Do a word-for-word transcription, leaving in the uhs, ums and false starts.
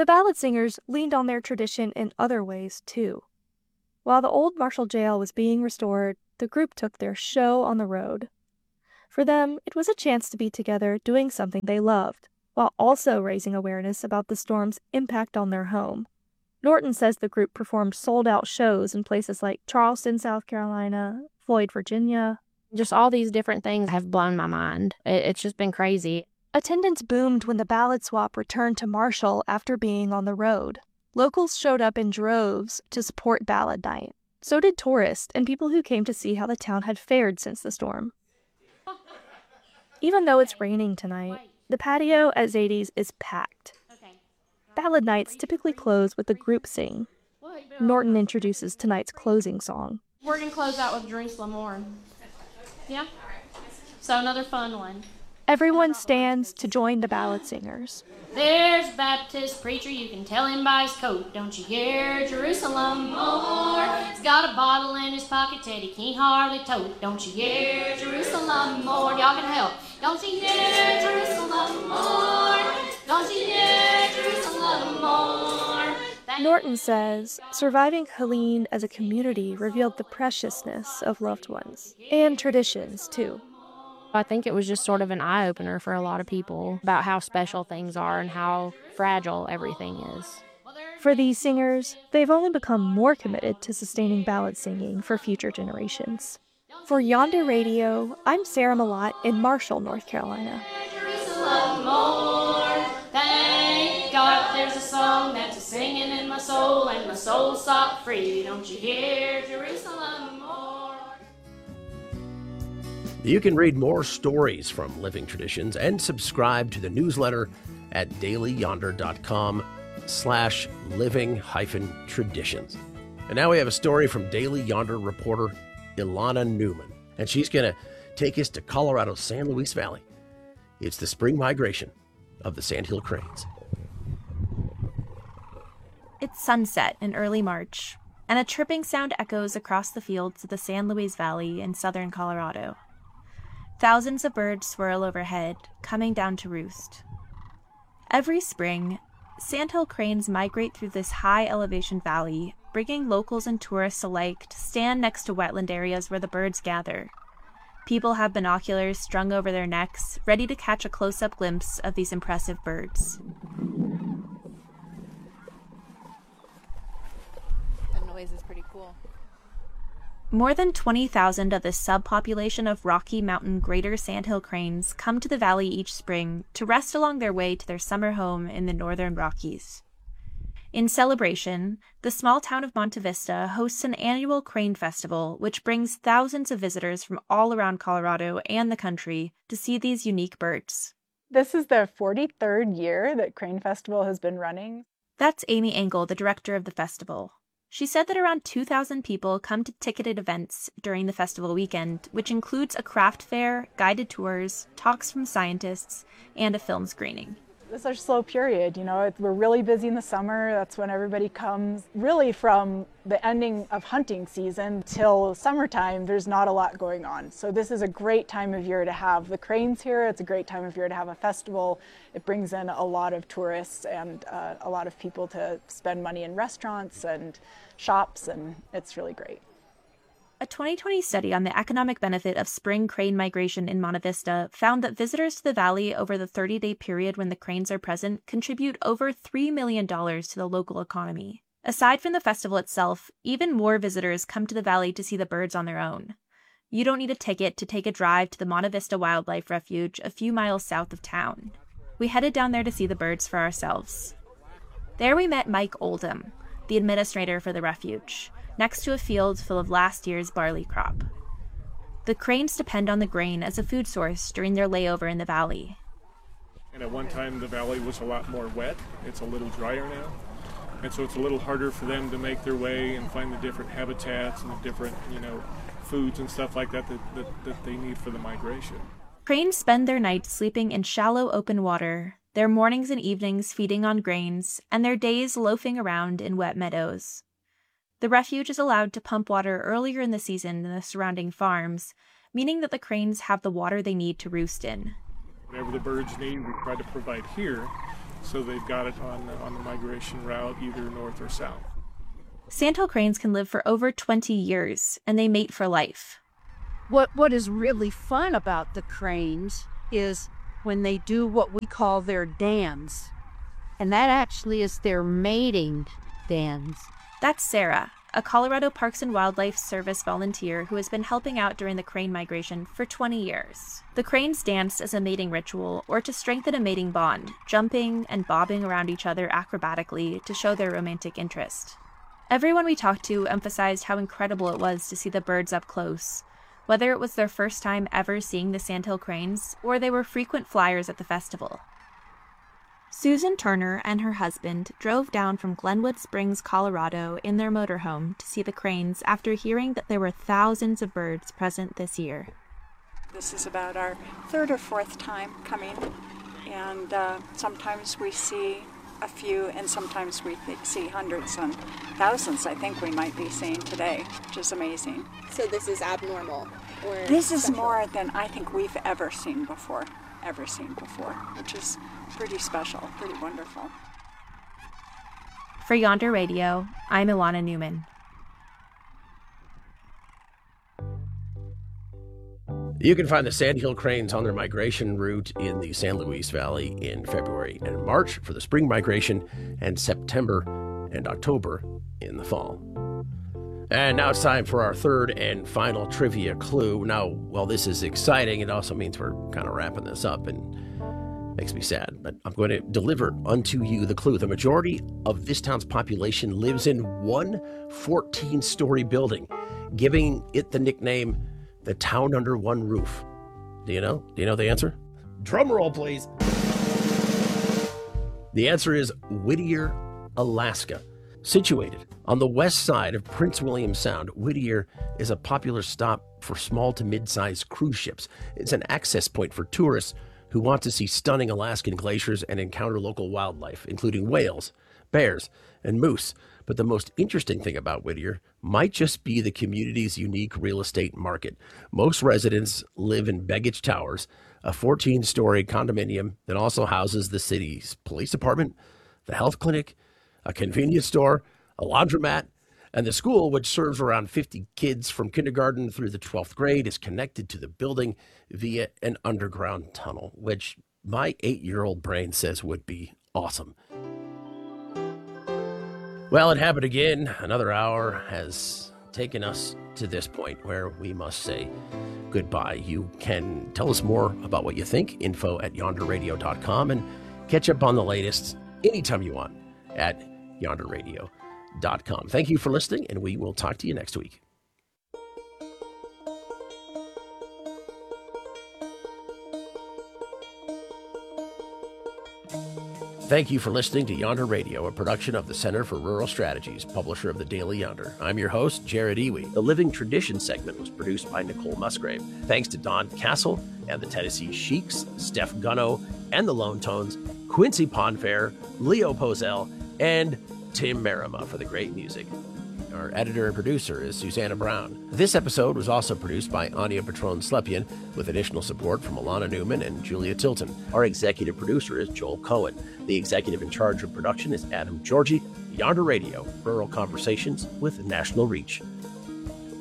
The ballad singers leaned on their tradition in other ways, too. While the old Marshall Jail was being restored, the group took their show on the road. For them, it was a chance to be together doing something they loved, while also raising awareness about the storm's impact on their home. Norton says the group performed sold-out shows in places like Charleston, South Carolina, Floyd, Virginia. Just all these different things have blown my mind. It, it's just been crazy. Attendance boomed when the Ballad Swap returned to Marshall after being on the road. Locals showed up in droves to support Ballad Night. So did tourists and people who came to see how the town had fared since the storm. Even though it's raining tonight, the patio at Zadie's is packed. Ballad nights typically close with a group sing. Norton introduces tonight's closing song. We're going to close out with Jerusalem Mourn. Yeah? So another fun one. Everyone stands to join the ballad singers. There's a Baptist preacher, you can tell him by his coat. Don't you hear Jerusalem more? He's got a bottle in his pocket that he can't hardly tote. Don't you hear Jerusalem more? Y'all can help. Don't you hear Jerusalem more? Don't you hear Jerusalem more? Norton says surviving Helene as a community revealed the preciousness of loved ones and traditions, too. I think it was just sort of an eye-opener for a lot of people about how special things are and how fragile everything is. For these singers, they've only become more committed to sustaining ballad singing for future generations. For Yonder Radio, I'm Sarah Malott in Marshall, North Carolina. Jerusalem more. Thank God there's a song that's a singing in my soul, and my soul's sought free. Don't you hear Jerusalem more? You can read more stories from Living Traditions and subscribe to the newsletter at dailyyonder.com slash living hyphen traditions. And now we have a story from Daily Yonder reporter Ilana Newman, and she's going to take us to Colorado's San Luis Valley. It's the spring migration of the sandhill cranes. It's sunset in early March, and a chirping sound echoes across the fields of the San Luis Valley in southern Colorado. Thousands of birds swirl overhead, coming down to roost. Every spring, sandhill cranes migrate through this high-elevation valley, bringing locals and tourists alike to stand next to wetland areas where the birds gather. People have binoculars strung over their necks, ready to catch a close-up glimpse of these impressive birds. The noise is pretty cool. More than twenty thousand of the subpopulation of Rocky Mountain greater sandhill cranes come to the valley each spring to rest along their way to their summer home in the northern Rockies. In celebration, the small town of Monte Vista hosts an annual crane festival which brings thousands of visitors from all around Colorado and the country to see these unique birds. This is the forty-third year that Crane Festival has been running. That's Amy Engel, the director of the festival. She said that around two thousand people come to ticketed events during the festival weekend, which includes a craft fair, guided tours, talks from scientists, and a film screening. This is our slow period, you know, we're really busy in the summer. That's when everybody comes. Really from the ending of hunting season till summertime, there's not a lot going on. So this is a great time of year to have the cranes here. It's a great time of year to have a festival. It brings in a lot of tourists and uh, a lot of people to spend money in restaurants and shops, and it's really great. A twenty twenty study on the economic benefit of spring crane migration in Monte Vista found that visitors to the valley over the thirty-day period when the cranes are present contribute over three million dollars to the local economy. Aside from the festival itself, even more visitors come to the valley to see the birds on their own. You don't need a ticket to take a drive to the Monte Vista Wildlife Refuge a few miles south of town. We headed down there to see the birds for ourselves. There we met Mike Oldham, the administrator for the refuge, next to a field full of last year's barley crop. The cranes depend on the grain as a food source during their layover in the valley. And at one time the valley was a lot more wet. It's a little drier now. And so it's a little harder for them to make their way and find the different habitats and the different, you know, foods and stuff like that that, that, that they need for the migration. Cranes spend their nights sleeping in shallow open water, their mornings and evenings feeding on grains, and their days loafing around in wet meadows. The refuge is allowed to pump water earlier in the season than the surrounding farms, meaning that the cranes have the water they need to roost in. Whatever the birds need, we try to provide here. so they've got it on, on the migration route, either north or south. Sandhill cranes can live for over twenty years, and they mate for life. What What is really fun about the cranes is when they do what we call their dance, and that actually is their mating dance. That's Sarah, a Colorado Parks and Wildlife Service volunteer who has been helping out during the crane migration for twenty years. The cranes dance as a mating ritual or to strengthen a mating bond, jumping and bobbing around each other acrobatically to show their romantic interest. Everyone we talked to emphasized how incredible it was to see the birds up close, whether it was their first time ever seeing the Sandhill cranes or they were frequent flyers at the festival. Susan Turner and her husband drove down from Glenwood Springs, Colorado in their motorhome to see the cranes after hearing that there were thousands of birds present this year. This is about our third or fourth time coming, and uh, sometimes we see a few, and sometimes we th- see hundreds and thousands, I think we might be seeing today, which is amazing. So this is abnormal? Or this is special? more than I think we've ever seen before, ever seen before, which is pretty special, pretty wonderful. For Yonder Radio, I'm Ilana Newman. You can find the Sandhill cranes on their migration route in the San Luis Valley in February and March for the spring migration, and September and October in the fall. And now it's time for our third and final trivia clue. Now, while this is exciting, it also means we're kind of wrapping this up and makes me sad. But I'm going to deliver unto you the clue. The majority of this town's population lives in one fourteen-story building, giving it the nickname the town under one roof. Do you know? Do you know the answer? Drum roll, please. The answer is Whittier, Alaska. Situated on the west side of Prince William Sound, Whittier is a popular stop for small to mid-sized cruise ships. It's an access point for tourists who want to see stunning Alaskan glaciers and encounter local wildlife, including whales, bears, and moose. But the most interesting thing about Whittier might just be the community's unique real estate market. Most residents live in Begich Towers, a fourteen-story condominium that also houses the city's police department, the health clinic, a convenience store, a laundromat, and the school, which serves around fifty kids from kindergarten through the twelfth grade, is connected to the building via an underground tunnel, which my eight-year-old brain says would be awesome. Well, it happened again. Another hour has taken us to this point where we must say goodbye. You can tell us more about what you think, info at yonder radio dot com, and catch up on the latest anytime you want at yonder radio dot com. Thank you for listening, and we will talk to you next week. Thank you for listening to Yonder Radio, a production of the Center for Rural Strategies, publisher of the Daily Yonder. I'm your host, Jared Ewey. The Living Tradition segment was produced by Nicole Musgrave. Thanks to Don Castle and the Tennessee Sheiks, Steph Gunno and the Lone Tones, Quincy Ponfair, Leo Pozell, and Tim Merima for the great music. Our editor and producer is Susanna Brown. This episode was also produced by Anya Patron-Slepian with additional support from Ilana Newman and Julia Tilton. Our executive producer is Joel Cohen. The executive in charge of production is Adam Georgie. Yonder Radio, rural conversations with national reach.